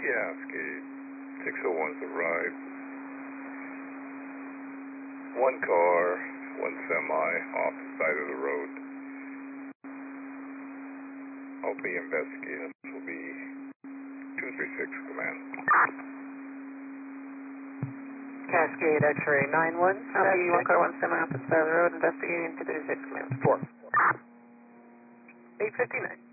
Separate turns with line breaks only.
Cascade, 601's arrived. One car, one semi off the side of the road. I'll be investigating. This will be 236 command.
Cascade X-ray 9-1. Copy, one car, one semi off the side of the road, investigating 236 command.
4.
859.